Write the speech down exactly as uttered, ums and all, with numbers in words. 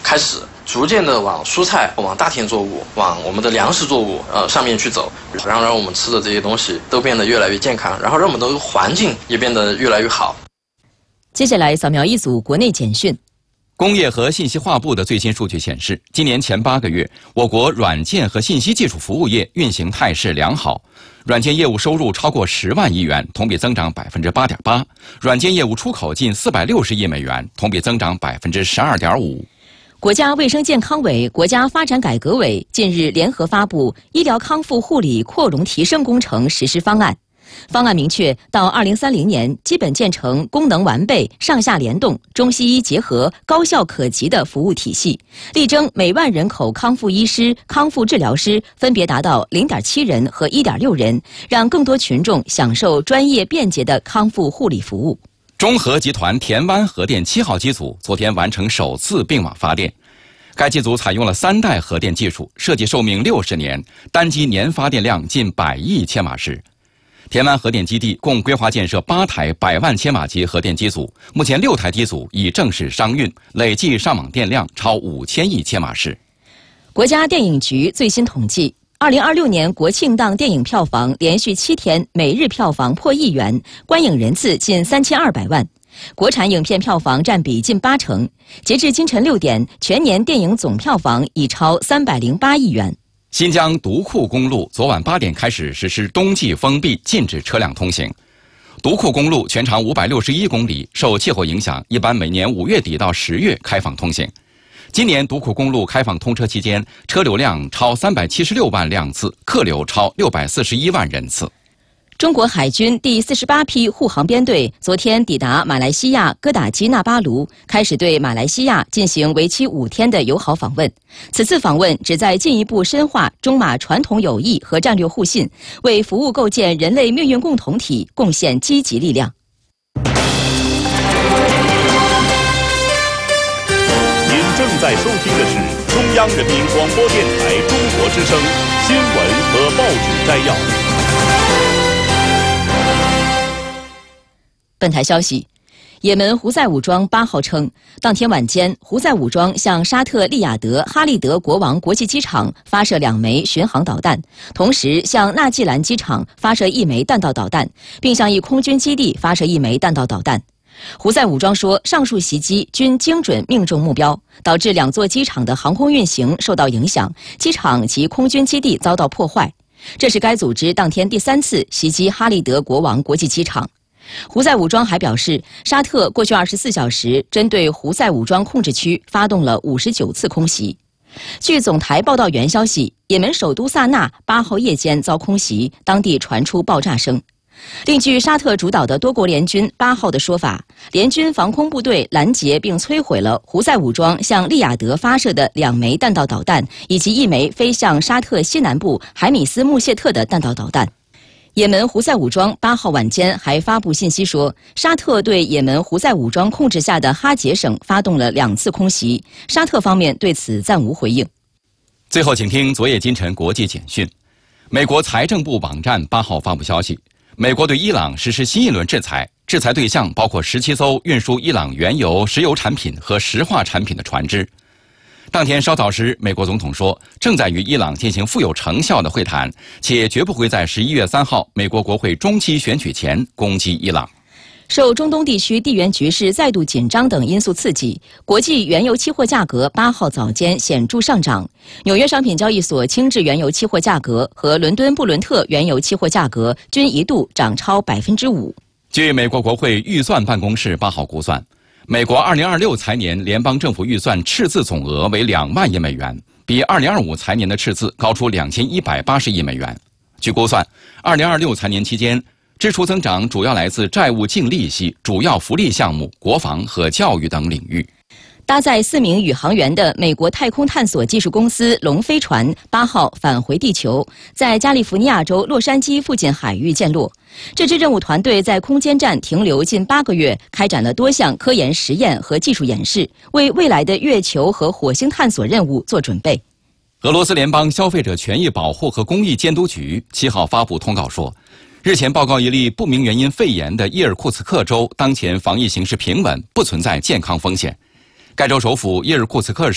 开始逐渐的往蔬菜、往大田作物、往我们的粮食作物呃上面去走，然后让我们吃的这些东西都变得越来越健康，然后让我们的环境也变得越来越好。 接下来扫描一组国内简讯。 工业和信息化部的最新数据显示，今年前八个月，我国软件和信息技术服务业运行态势良好，软件业务收入超过十万亿元，同比增长百分之八点八；软件业务出口近四百六十亿美元，同比增长百分之十二点五。 国家卫生健康委、国家发展改革委近日联合发布《医疗康复护理扩容提升工程实施方案》。方案明确，到二零三零年，基本建成功能完备、上下联动、中西医结合、高效可及的服务体系，力争每万人口康复医师、康复治疗师分别达到 零点七 人和 一点六 人，让更多群众享受专业便捷的康复护理服务。 中核集团田湾核电七号机组昨天完成首次并网发电。该机组采用了三代核电技术，设计寿命六十年，单机年发电量近百亿千瓦时。田湾核电基地共规划建设八台百万千瓦级核电机组，目前六台机组已正式商运，累计上网电量超五千亿千瓦时。 国家电影局最新统计，二零二六年国庆档电影票房连续七天每日票房破亿元，观影人次近三千二百万。国产影片票房占比近八成，截至今晨六点，全年电影总票房已超三百零八亿元。 新疆独库公路昨晚八点开始实施冬季封闭，禁止车辆通行。独库公路全长五百六十一公里，受气候影响，一般每年五月底到十月开放通行。今年独库公路开放通车期间，车流量超三百七十六万辆次，客流超六百四十一万人次。 中国海军第四十八批护航编队昨天抵达马来西亚哥打基纳巴卢，开始对马来西亚进行为期五天的友好访问。此次访问旨在进一步深化中马传统友谊和战略互信，为服务构建人类命运共同体贡献积极力量。 您正在收听的是中央人民广播电台中国之声新闻和报纸摘要。 本台消息，也门胡塞武装八号称，当天晚间，胡塞武装向沙特利雅得哈利德国王国际机场发射两枚巡航导弹，同时向纳季兰机场发射一枚弹道导弹，并向一空军基地发射一枚弹道导弹。胡塞武装说，上述袭击均精准命中目标，导致两座机场的航空运行受到影响，机场及空军基地遭到破坏。这是该组织当天第三次袭击哈利德国王国际机场。胡塞武装还表示，沙特过去二十四小时针对胡塞武装控制区发动了五十九次空袭。据总台报道员消息，也门首都萨那八号夜间遭空袭，当地传出爆炸声。另据沙特主导的多国联军八号的说法，联军防空部队拦截并摧毁了胡塞武装向利雅得发射的两枚弹道导弹，以及一枚飞向沙特西南部海米斯穆谢特的弹道导弹。也门胡塞武装八号晚间还发布信息说，沙特对也门胡塞武装控制下的哈杰省发动了两次空袭，沙特方面对此暂无回应。 最后，请听昨夜今晨国际简讯。美国财政部网站八号发布消息，美国对伊朗实施新一轮制裁，制裁对象包括十七艘运输伊朗原油、石油产品和石化产品的船只。当天稍早时，美国总统说，正在与伊朗进行富有成效的会谈，且绝不会在十一月三号美国国会中期选举前攻击伊朗。 受中东地区地缘局势再度紧张等因素刺激，国际原油期货价格八号早间显著上涨。纽约商品交易所轻质原油期货价格和伦敦布伦特原油期货价格均一度涨超百分之五。 据美国国会预算办公室八号估算，美国二零二六财年联邦政府预算赤字总额为两万亿美元，比二零二五财年的赤字高出两千一百八十亿美元。据估算，二零二六财年期间，支出增长主要来自债务净利息、主要福利项目、国防和教育等领域。 搭载四名宇航员的美国太空探索技术公司龙飞船八号返回地球，在加利福尼亚州洛杉矶附近海域降落。这支任务团队在空间站停留近八个月，开展了多项科研实验和技术演示，为未来的月球和火星探索任务做准备。 俄罗斯联邦消费者权益保护和公益监督局七号发布通告说，日前报告一例不明原因肺炎的伊尔库茨克州当前防疫形势平稳，不存在健康风险。该州首府伊尔库茨克市